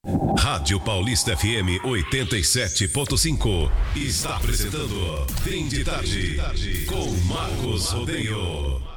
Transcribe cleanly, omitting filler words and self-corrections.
Rádio Paulista FM 87.5 está apresentando Fim de Tarde com Marcos Rodeio.